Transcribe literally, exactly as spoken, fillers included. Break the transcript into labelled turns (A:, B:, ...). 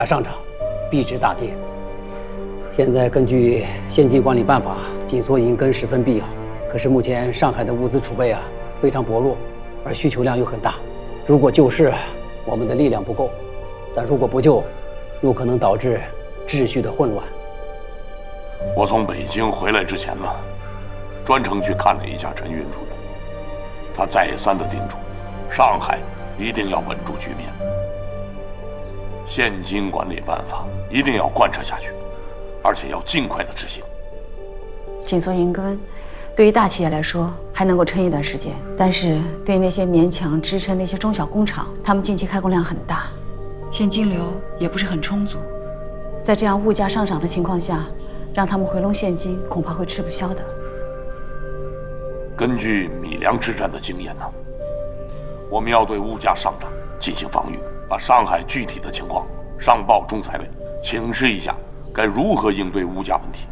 A: 上涨，币值大跌。现在根据现金管理办法，紧缩银根十分必要。可是目前上海的物资储备啊非常薄弱，而需求量又很大。如果救市，我们的力量不够；但如果不救，有可能导致秩序的混乱。
B: 我从北京回来之前呢，专程去看了一下陈运主任，他再三的叮嘱，上海一定要稳住局面，现金管理办法一定要贯彻下去，而且要尽快的执行。
C: 紧缩银根对于大企业来说还能够撑一段时间，但是对于那些勉强支撑那些中小工厂，他们近期开工量很大，
D: 现金流也不是很充足。
C: 在这样物价上涨的情况下，让他们回笼现金恐怕会吃不消的。
B: 根据米粮之战的经验呢，我们要对物价上涨进行防御，把上海具体的情况上报中财委，请示一下该如何应对物价问题。